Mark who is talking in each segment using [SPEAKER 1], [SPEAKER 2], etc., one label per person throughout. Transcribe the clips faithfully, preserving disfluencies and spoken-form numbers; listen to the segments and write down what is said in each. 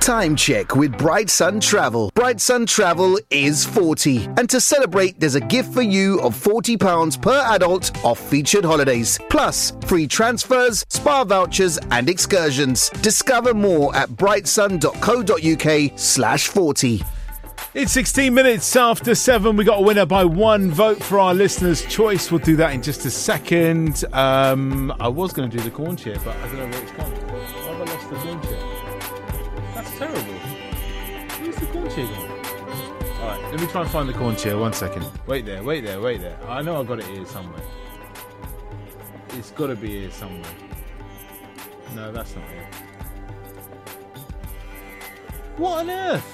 [SPEAKER 1] Time check with Bright Sun Travel. Bright Sun Travel is forty. And to celebrate, there's a gift for you of forty pounds per adult off featured holidays. Plus, free transfers, spa vouchers and excursions. Discover more at brightsun.co.uk slash 40.
[SPEAKER 2] It's sixteen minutes after seven. We got a winner by one vote for our listener's choice. We'll do that in just a second. Um, I was going to do the corn chair, but I don't know where it's gone. Why have I lost the corn chair? That's terrible. Where's the corn chair gone? All right, let me try and find the corn chair. One second. Wait there, wait there, wait there. I know I got it here somewhere. It's got to be here somewhere. No, that's not it. What on earth?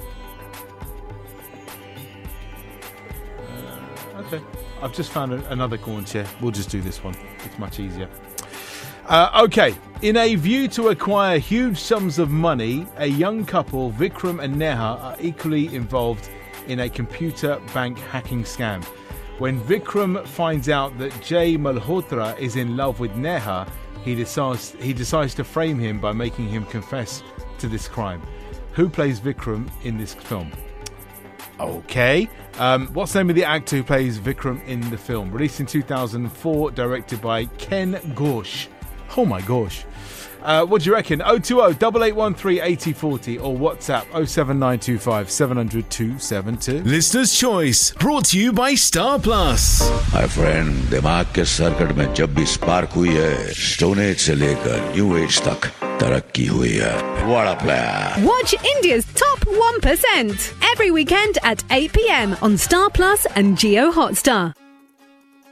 [SPEAKER 2] Okay, I've just found a, another corn chair. We'll just do this one. It's much easier. Uh, okay, in a view to acquire huge sums of money, a young couple, Vikram and Neha, are equally involved in a computer bank hacking scam. When Vikram finds out that Jay Malhotra is in love with Neha, he decides, he decides to frame him by making him confess to this crime. Who plays Vikram in this film? Okay. Um, what's the name of the actor who plays Vikram in the film? Released in two thousand four, directed by Ken Ghosh. Oh my gosh. Uh, what do you reckon? oh two oh, eight eight one three, eight oh four oh or WhatsApp oh seven nine two five, seven hundred, two seven two.
[SPEAKER 3] Listener's Choice, brought to you by Star Plus.
[SPEAKER 4] My friend, दिमाग के circuit में जब भी spark हुई है, stone age से लेकर new age तक तरक्की हुई है. What a player.
[SPEAKER 5] Watch India's top one percent every weekend at eight p.m. on Star Plus and Jio Hotstar.